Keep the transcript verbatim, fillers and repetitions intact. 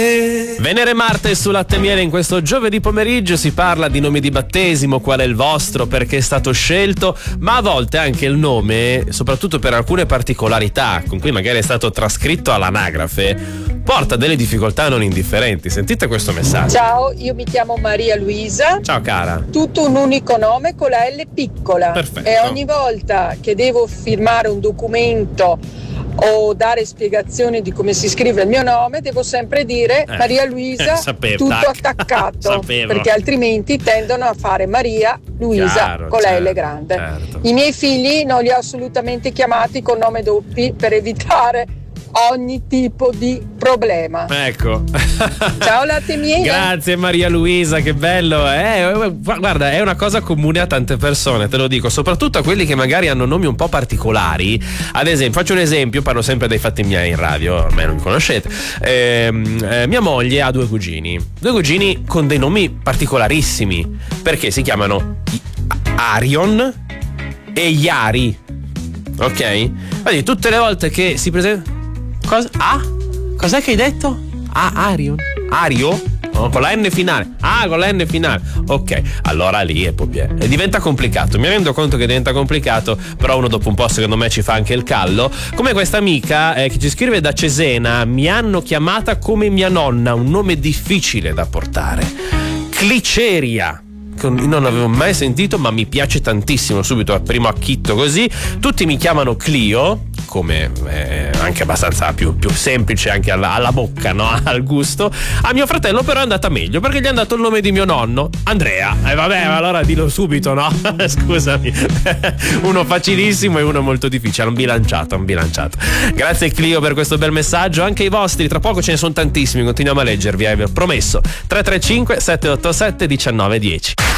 Venere e Marte su Latte e Miele. In questo giovedì pomeriggio si parla di nomi di battesimo, qual è il vostro, perché è stato scelto, ma a volte anche il nome, soprattutto per alcune particolarità con cui magari è stato trascritto all'anagrafe, porta delle difficoltà non indifferenti. Sentite questo messaggio. Ciao, io mi chiamo Maria Luisa. Ciao cara. Tutto un unico nome con la L piccola. Perfetto. E ogni volta che devo firmare un documento o dare spiegazioni di come si scrive il mio nome, devo sempre dire eh, Maria Luisa, eh, sapevo, tutto tac. attaccato. Sapevo. Perché altrimenti tendono a fare Maria Luisa Chiaro, con la certo, L grande. certo. I miei figli non li ho assolutamente chiamati con nome doppi per evitare ogni tipo di problema. Ecco. Ciao Latte e Miele. Grazie Maria Luisa, che bello. Eh, guarda, è una cosa comune a tante persone, te lo dico, soprattutto a quelli che magari hanno nomi un po' particolari. Ad esempio, faccio un esempio, parlo sempre dei fatti miei in radio, ormai non mi conoscete. Eh, eh, mia moglie ha due cugini, due cugini con dei nomi particolarissimi, perché si chiamano Arion e Yari. Ok? Quindi tutte le volte che si presenta. Cosa? Ah? Cos'è che hai detto? Ah, Arion? Ario? No, con la N finale. Ah, con la N finale. Ok, allora lì è proprio. E diventa complicato. Mi rendo conto che diventa complicato, però uno dopo un po' secondo me ci fa anche il callo. Come questa amica eh, che ci scrive da Cesena: mi hanno chiamata come mia nonna, un nome difficile da portare. Cliceria. Non avevo mai sentito, ma mi piace tantissimo. Subito al primo acchitto così. Tutti mi chiamano Clio, come eh, anche abbastanza più, più semplice anche alla, alla bocca, no? Al gusto. A mio fratello però è andata meglio, perché gli hanno dato il nome di mio nonno, Andrea. E eh, vabbè, allora dillo subito, no? Scusami. Uno facilissimo e uno molto difficile. Un bilanciato, un bilanciato. Grazie Clio per questo bel messaggio. Anche i vostri, tra poco ce ne sono tantissimi. Continuiamo a leggervi, eh, vi ho promesso. tre tre cinque sette otto sette uno nove uno zero.